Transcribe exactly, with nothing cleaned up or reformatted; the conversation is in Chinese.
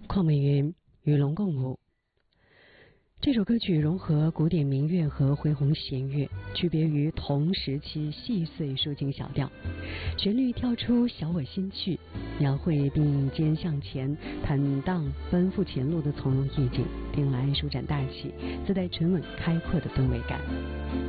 邝美云与龙共舞。这首歌曲融合古典民乐和恢宏弦乐，区别于同时期细碎抒情小调，旋律跳出小我心趣，描绘并肩向前坦荡奔赴前路的从容意境，听来舒展大气，自带沉稳开阔的氛围感。